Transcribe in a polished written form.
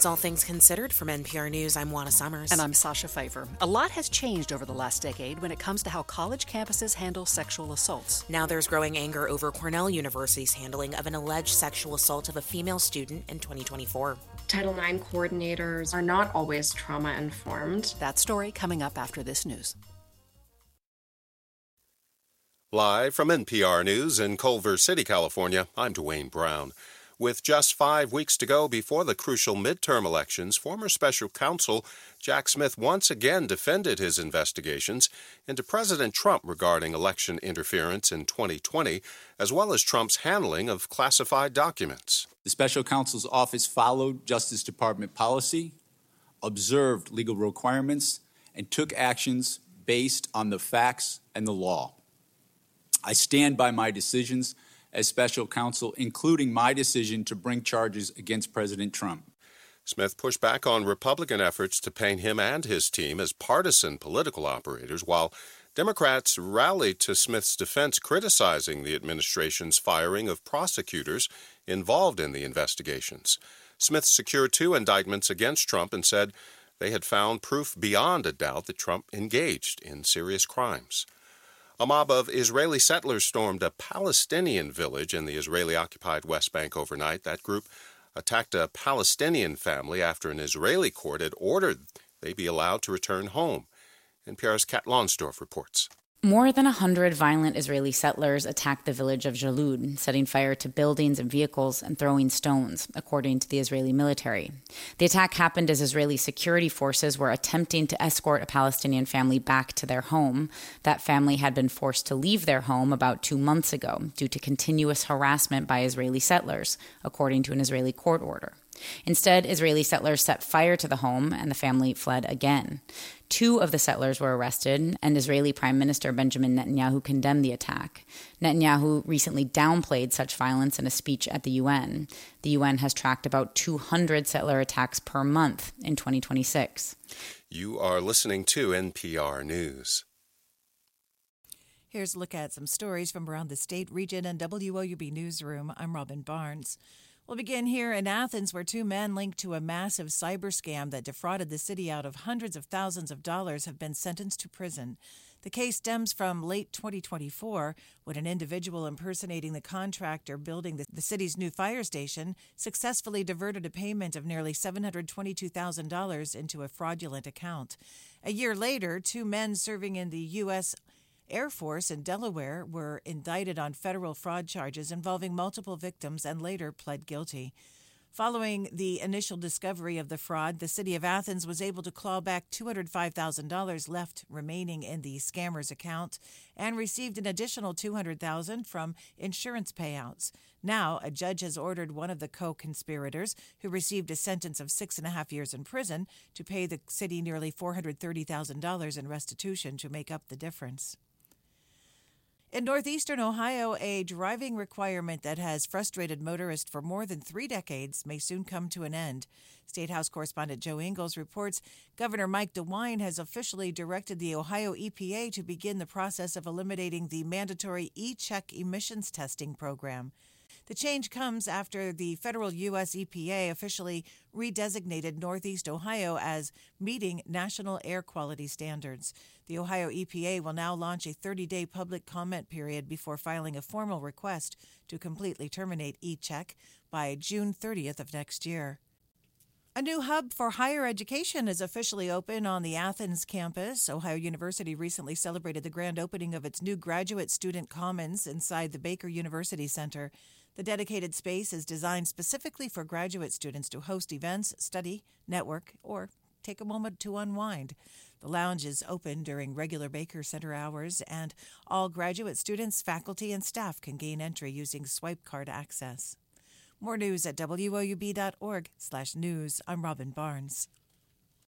It's All Things Considered from NPR News. I'm Juana Summers. And I'm Sasha Pfeiffer. A lot has changed over the last decade when it comes to how college campuses handle sexual assaults. Now there's growing anger over Cornell University's handling of an alleged sexual assault of a female student in 2024. Title IX coordinators are not always trauma-informed. That story coming up after this news. Live from NPR News in Culver City, California, I'm Dwayne Brown. With just 5 weeks to go before the crucial midterm elections, former special counsel Jack Smith once again defended his investigations into President Trump regarding election interference in 2020, as well as Trump's handling of classified documents. The special counsel's office followed Justice Department policy, observed legal requirements, and took actions based on the facts and the law. I stand by my decisions as special counsel, including my decision to bring charges against President Trump. Smith pushed back on Republican efforts to paint him and his team as partisan political operators, while Democrats rallied to Smith's defense, criticizing the administration's firing of prosecutors involved in the investigations. Smith secured 2 indictments against Trump and said they had found proof beyond a doubt that Trump engaged in serious crimes. A mob of Israeli settlers stormed a Palestinian village in the Israeli-occupied West Bank overnight. That group attacked a Palestinian family after an Israeli court had ordered they be allowed to return home. NPR's Kat Lonsdorf reports. More than 100 violent Israeli settlers attacked the village of Jalud, setting fire to buildings and vehicles and throwing stones, according to the Israeli military. The attack happened as Israeli security forces were attempting to escort a Palestinian family back to their home. That family had been forced to leave their home about 2 months ago due to continuous harassment by Israeli settlers, according to an Israeli court order. Instead, Israeli settlers set fire to the home and the family fled again. 2 of the settlers were arrested, and Israeli Prime Minister Benjamin Netanyahu condemned the attack. Netanyahu recently downplayed such violence in a speech at the UN. The UN has tracked about 200 settler attacks per month in 2026. You are listening to NPR News. Here's a look at some stories from around the state, region, and WOUB Newsroom. I'm Robin Barnes. We'll begin here in Athens, where 2 men linked to a massive cyber scam that defrauded the city out of hundreds of thousands of dollars have been sentenced to prison. The case stems from late 2024, when an individual impersonating the contractor building the city's new fire station successfully diverted a payment of nearly $722,000 into a fraudulent account. A year later, 2 men serving in the U.S. Air Force in Delaware were indicted on federal fraud charges involving multiple victims and later pled guilty. Following the initial discovery of the fraud, the city of Athens was able to claw back $205,000 left remaining in the scammer's account and received an additional $200,000 from insurance payouts. Now, a judge has ordered one of the co-conspirators, who received a sentence of 6.5 years in prison, to pay the city nearly $430,000 in restitution to make up the difference. In northeastern Ohio, a driving requirement that has frustrated motorists for more than 3 decades may soon come to an end. State House correspondent Joe Ingles reports Governor Mike DeWine has officially directed the Ohio EPA to begin the process of eliminating the mandatory e-check emissions testing program. The change comes after the federal U.S. EPA officially redesignated Northeast Ohio as meeting national air quality standards. The Ohio EPA will now launch a 30-day public comment period before filing a formal request to completely terminate e-check by June 30th of next year. A new hub for higher education is officially open on the Athens campus. Ohio University recently celebrated the grand opening of its new graduate student commons inside the Baker University Center. The dedicated space is designed specifically for graduate students to host events, study, network, or take a moment to unwind. The lounge is open during regular Baker Center hours, and all graduate students, faculty, and staff can gain entry using swipe card access. More news at WOUB.org/news. I'm Robin Barnes.